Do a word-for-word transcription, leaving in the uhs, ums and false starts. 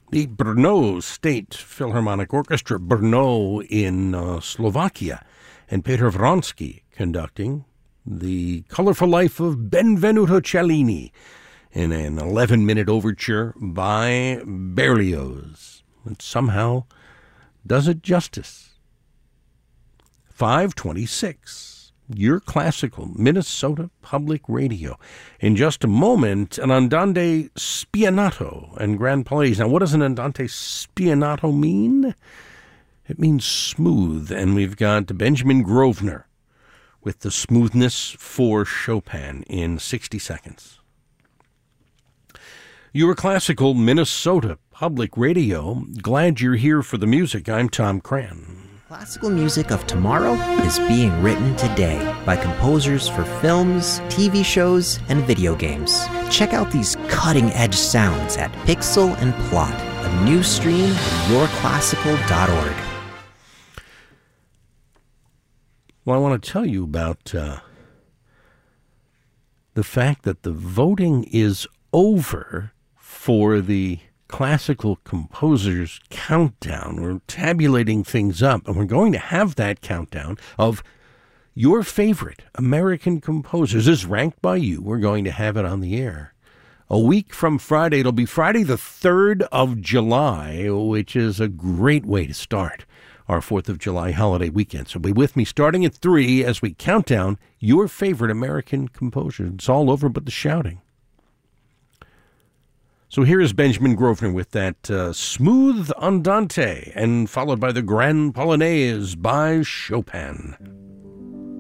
the Brno State Philharmonic Orchestra, Brno in uh, Slovakia, and Peter Vronsky conducting the colorful life of Benvenuto Cellini in an eleven-minute overture by Berlioz. It somehow does it justice. five twenty-six. Your Classical, Minnesota Public Radio. In just a moment, an Andante Spianato and Grand Palais. Now, what does an Andante Spianato mean? It means smooth, and we've got Benjamin Grosvenor with the smoothness for Chopin in sixty seconds. Your Classical, Minnesota Public Radio. Glad you're here for the music. I'm Tom Cran. Classical music of tomorrow is being written today by composers for films, T V shows, and video games. Check out these cutting-edge sounds at Pixel and Plot, a new stream at your classical dot org. Well, I want to tell you about uh, the fact that the voting is over for the Classical Composers Countdown. We're tabulating things up, and we're going to have that countdown of your favorite American composers. This is ranked by you. We're going to have it on the air a week from Friday. It'll be Friday the third of July, which is a great way to start our fourth of July holiday weekend. So be with me starting at three as we count down your favorite American composers. It's all over but the shouting. So here is Benjamin Grosvenor with that uh, smooth Andante, and followed by the Grand Polonaise by Chopin.